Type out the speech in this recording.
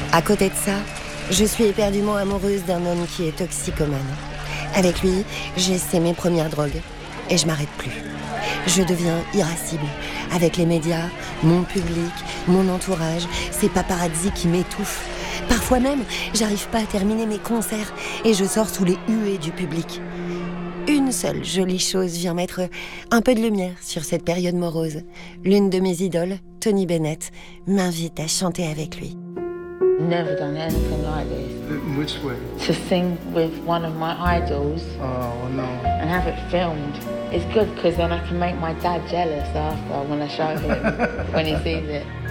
À côté de ça, je suis éperdument amoureuse d'un homme qui est toxicomane. Avec lui, j'essaie mes premières drogues et je m'arrête plus. Je deviens irascible avec les médias, mon public, mon entourage, ces paparazzis qui m'étouffent. Parfois même, j'arrive pas à terminer mes concerts et je sors sous les huées du public. Une seule jolie chose vient mettre un peu de lumière sur cette période morose. L'une de mes idoles, Tony Bennett, m'invite à chanter avec lui. Never done anything like this. In which way? To sing with one of my idols Oh, no. and have it filmed. It's good because then I can make my dad jealous after when I show him, when he sees it.